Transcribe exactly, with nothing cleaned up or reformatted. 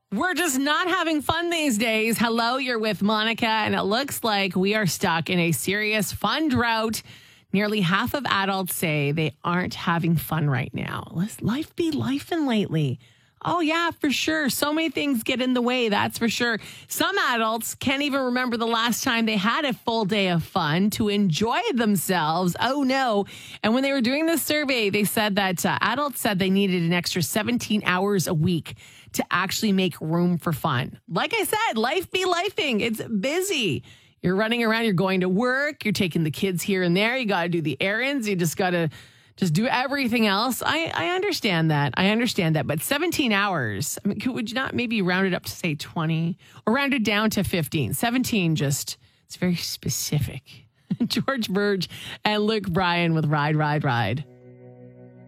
We're just not having fun these days. Hello, you're with Monica, and it looks like we are stuck in a serious fun drought. Nearly half of adults say they aren't having fun right now. Let's life be lifing lately. Oh, yeah, for sure. So many things get in the way, that's for sure. Some adults can't even remember the last time they had a full day of fun to enjoy themselves. Oh, no. And when they were doing this survey, they said that uh, adults said they needed an extra seventeen hours a week to actually make room for fun. Like I said, life be lifing. It's busy. You're running around, you're going to work, you're taking the kids here and there. You got to do the errands. You just got to just do everything else. I, I understand that. I understand that. But seventeen hours, I mean, could, would you not maybe round it up to say twenty or round it down to fifteen? seventeen just, it's very specific. George Burge and Luke Bryan with Ride, Ride, Ride.